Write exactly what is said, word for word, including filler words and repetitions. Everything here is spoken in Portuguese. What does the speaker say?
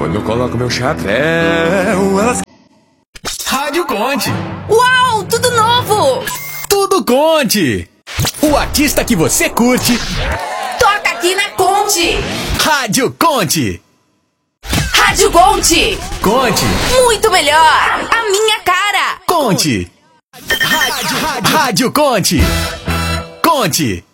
Quando eu coloco meu chapéu, elas... Rádio Conte. Uau, tudo novo! Tudo Conte. O artista que você curte. Toca aqui na Conte. Rádio Conte. Rádio Conte. Conte. Muito melhor. A minha cara. Conte. Rádio, rádio, rádio Conte. Conte.